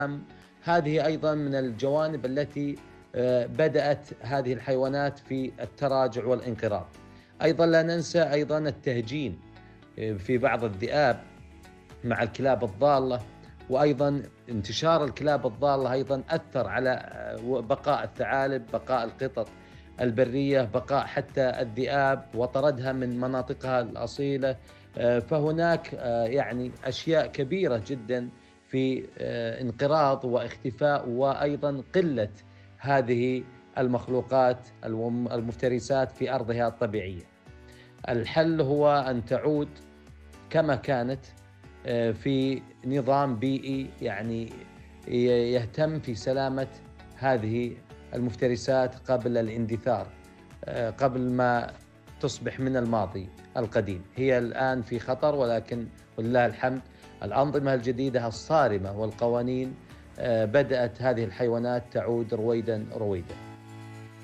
هذه أيضا من الجوانب التي بدأت هذه الحيوانات في التراجع والانقراض. أيضا لا ننسى أيضا التهجين في بعض الذئاب مع الكلاب الضالة، وأيضا انتشار الكلاب الضالة أيضا أثر على بقاء الثعالب، بقاء القطط البرية، بقاء حتى الذئاب وطردها من مناطقها الأصيلة. فهناك يعني أشياء كبيرة جدا في انقراض واختفاء وأيضا قلة هذه المخلوقات المفترسات في أرضها الطبيعية. الحل هو أن تعود كما كانت في نظام بيئي يعني يهتم في سلامة هذه المفترسات قبل الاندثار، قبل ما تصبح من الماضي القديم. هي الآن في خطر، ولكن ولله الحمد الأنظمة الجديدة الصارمة والقوانين بدأت هذه الحيوانات تعود رويدا رويدا.